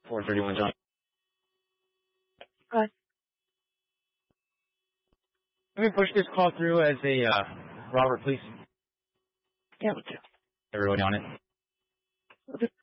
431 John. Go ahead. Let me push this call through as a Robert, please. Yeah, let's do. Everybody on it. We'll do.